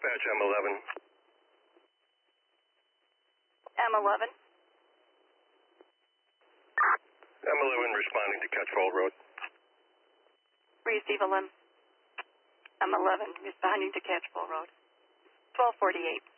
Dispatch M11. M11. M11 responding to Catchpole Road. Receive 11. M11 responding to Catchpole Road. 1248.